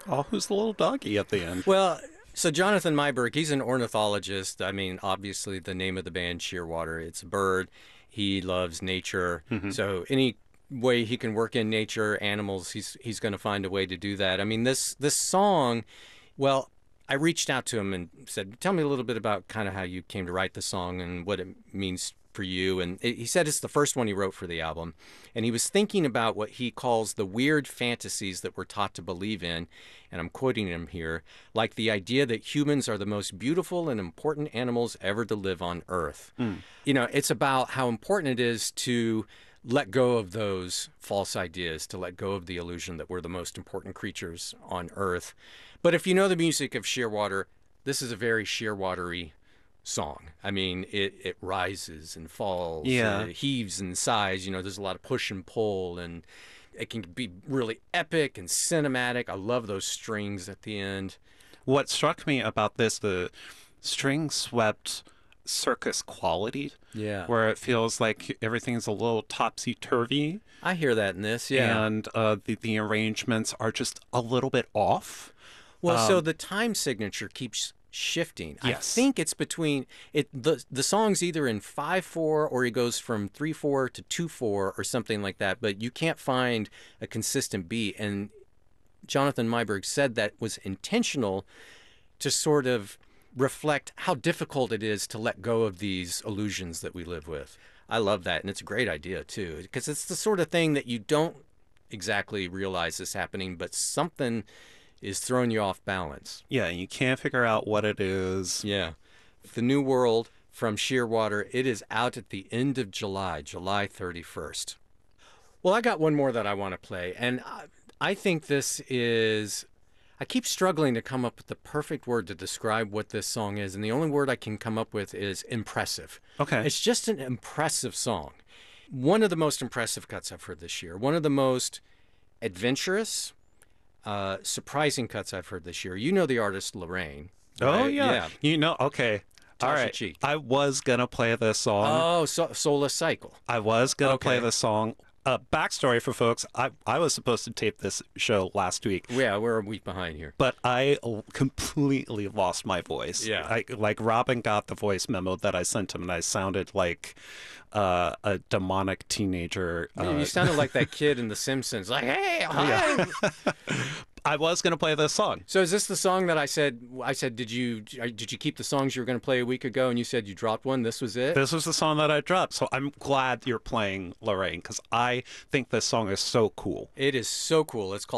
Oh, who's the little doggy at the end? Well, so Jonathan Myberg, he's an ornithologist. I mean, obviously, the name of the band, Shearwater, it's a bird. He loves nature. Hmm. So any way he can work in nature, animals, he's going to find a way to do that. I mean, this song, well, I reached out to him and said, "Tell me a little bit about kind of how you came to write the song and what it means for you." And he said it's the first one he wrote for the album, and he was thinking about what he calls the weird fantasies that we're taught to believe in, and I'm quoting him here, like the idea that humans are the most beautiful and important animals ever to live on Earth. You know, it's about how important it is to let go of those false ideas, to let go of the illusion that we're the most important creatures on Earth. But if you know the music of Shearwater, this is a very Shearwatery song. I mean, it rises and falls, Yeah. it heaves and sighs. You know, there's a lot of push and pull, and it can be really epic and cinematic. I love those strings at the end. What struck me about this, the string swept circus quality, Yeah. where it feels like everything's a little topsy-turvy, I hear that in this, yeah. and the arrangements are just a little bit off. Well, so the time signature keeps shifting. I Yes. think it's between the song's either in 5/4 or he goes from 3/4 to 2/4 or something like that, but you can't find a consistent beat. And Jonathan Myberg said that was intentional to sort of reflect how difficult it is to let go of these illusions that we live with. I love that, and it's a great idea too, because it's the sort of thing that you don't exactly realize is happening, but something is throwing you off balance. Yeah, you can't figure out what it is. Yeah. The New World from Shearwater, it is out at the end of July, July 31st. Well, I got one more that I want to play, and I think this is. I keep struggling to come up with the perfect word to describe what this song is, and the only word I can come up with is impressive. Okay. It's just an impressive song. One of the most impressive cuts I've heard this year. One of the most adventurous, surprising cuts I've heard this year. You know the artist Lorraine. Oh, right? yeah. You know, okay. All Tasha right. Cheek. I was going to play this song. Oh, Solar Cycle. I was going to play Okay. this song. Backstory for folks, I was supposed to tape this show last week, Yeah, we're a week behind here. but I completely lost my voice. Yeah. Like Robin got the voice memo that I sent him, and I sounded like a demonic teenager. You sounded like that kid in The Simpsons, like, "Hey, hi." I was going to play this song. So is this the song that I said? Did you keep the songs you were going to play a week ago? And you said you dropped one. This was it. This was the song that I dropped, so I'm glad you're playing Lorraine, because I think this song is so cool. It is so cool. It's called